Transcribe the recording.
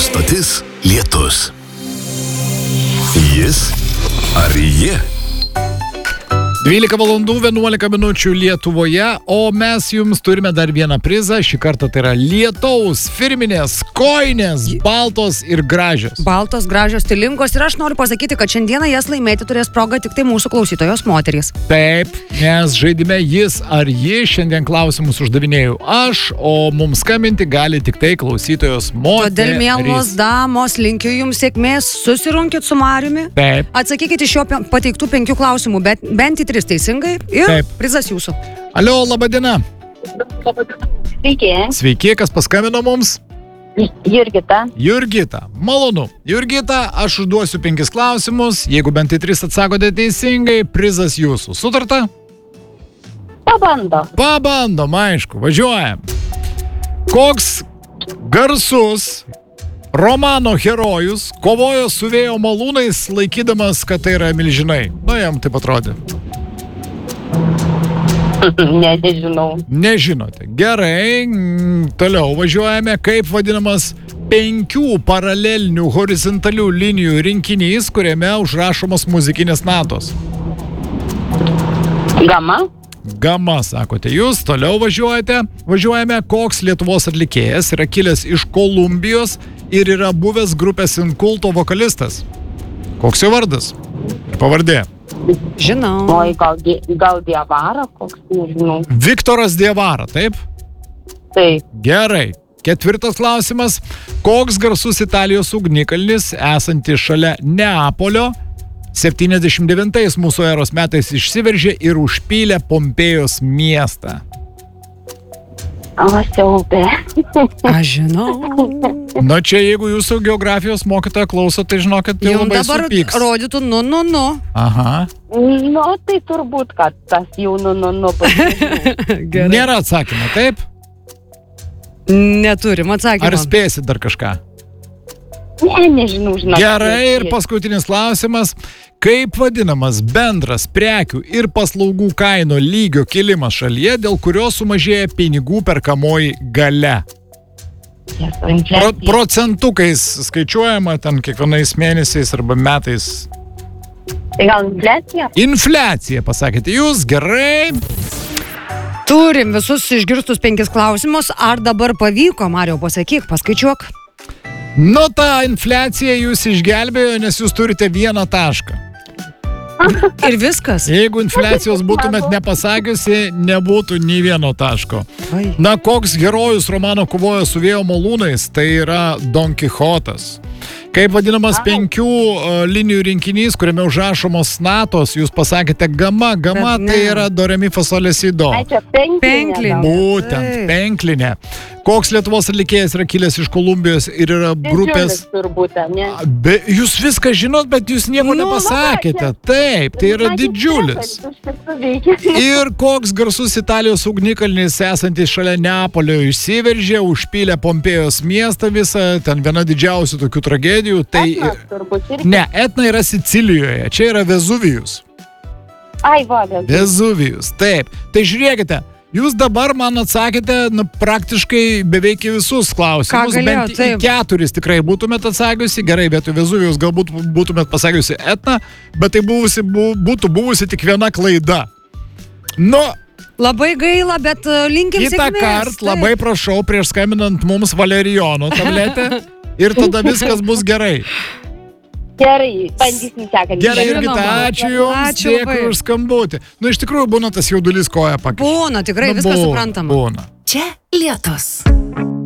stotis Lietus. Jis ar ji? 12 valandų 11 minučių Lietuvoje, o mes jums turime dar vieną prizą. Šį kartą tai yra lietaus firminės kojinės, baltos ir gražios. Baltos, gražios, stilingos, ir aš noriu pasakyti, kad šiandieną jas laimėti turės progą tik tai mūsų klausytojos moterys. Taip, nes žaidime Jis ar ji šiandien klausimus uždavinėjau aš, o mums skambinti gali tik tai klausytojos moterys. Todėl, mielos damos, linkiu jums sėkmės, susirunkit su Mariumi. Taip. Atsakykite iš jo pateiktų 5 klausimų, bet bent į 3 teisingai ir Taip. prizas jūsų. Alio, laba diena. Sveiki, Sveiki, kas paskambino mums? Jurgita. Jurgita, malonu. Jurgita, aš užduosiu 5 klausimus. Jeigu bent į 3 atsakote teisingai, prizas jūsų. Sutarta? Pabandom, aišku, važiuojam. Koks garsus romano herojus kovojo su vėjo malūnais, laikydamas, kad tai yra milžinai? Nu, jam taip atrodė. Nežinau. Nežinote. Gerai, toliau važiuojame. Kaip vadinamas 5 paralelinių horizontalių linijų rinkinys, kuriame užrašomos muzikinės natos? Gama, sakote jūs. Toliau važiuojame. Koks Lietuvos atlikėjas yra kilęs iš Kolumbijos ir yra buvęs grupės Inkulto vokalistas? Koks jo vardas? Ir pavardė? Žinau. Oi, gal Diavara koks, nežinau. Viktoras Diavara, taip? Taip. Gerai. 4 klausimas. Koks garsus Italijos ugnikalnis, esantis šalia Neapolio, 79 mūsų eros metais išsiveržė ir užpylė Pompėjos miestą? Siaubė. Aš žinau. Na čia, jeigu jūsų geografijos mokytoja klauso, tai žinokit, tai Jums labai dabar supyks. rodytų nu. Aha. Nu, tai turbūt, kad tas jau Gerai. Nėra atsakymo, taip? Neturim atsakymą. Ar spėsit dar kažką? Nežinau, žinau. Gerai, ir paskutinis klausimas. Kaip vadinamas bendras prekių ir paslaugų kainų lygio kilimas šalyje, dėl kurio sumažėja pinigų perkamoji galia? Procentukais skaičiuojama ten kiekvienais mėnesiais arba metais. Tai gal infliacija? Infliacija, pasakėte jūs, gerai. Turim visus išgirstus 5 klausimus. Ar dabar pavyko, Mariau, pasakyk, paskaičiuok. Nu, tą infliaciją jūs išgelbėjo, nes jūs turite 1 tašką. Ir viskas. Jeigu infliacijos būtumėt nepasakiusi, nebūtų nei 1 taško. Na, koks herojus romano kovoja su vėjo malūnais, tai yra Don Kichotas. Kaip vadinamas 5 linijų rinkinys, kuriame užrašomos natos, jūs pasakėte gama, tai yra do, re, mi, fa, sol, la, si, do. Penklinė. Būtent, penklinė. Koks Lietuvos atlikėjas yra kilęs iš Kolumbijos ir yra grupės... Turbūt, ne? Jūs viską žinot, bet jūs nieko nepasakėte. Taip, tai yra didžiulis. Ir koks garsus Italijos ugnikalnis, esantis šalia Neapolio, išsiveržė, užpylė Pompėjos miestą visą, ten viena didžiausių tokių tragedijų. Tai... Ne, Etna yra Sicilijoje, čia yra Vezuvijus. Vezuvijus, taip. Tai žiūrėkite. Jūs dabar man atsakėte praktiškai beveik visus klausimus, bent į 4 tikrai būtumėt atsakiusi, gerai, vietoj Vezuvijos galbūt būtumėt pasakiusi Etna, bet tai būtų buvusi tik 1 klaida. Nu, labai gaila, bet linkim sėkmės. Kitą kartą labai prašau prieš skambinant mums valerijono tabletę ir tada viskas bus gerai. Gerai, bandysim sekantį. Gerai, Jurgita, ačiū jums, dėkui už skambutį. Nu, iš tikrųjų, būna tas jaudulys koja pakiša. Būna, tikrai, viskas suprantama. Būna. Čia Lietus.